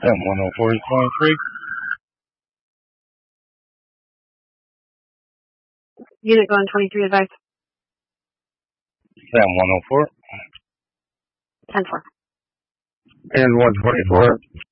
M104 is 23. Unit going 23, advice. M104. 10-4. And 124.